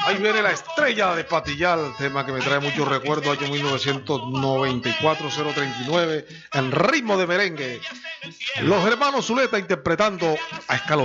Ahí viene la estrella de Patillal, tema que me trae muchos recuerdos, año 1994, 039, en ritmo de merengue. Los hermanos Zuleta interpretando a Escalón.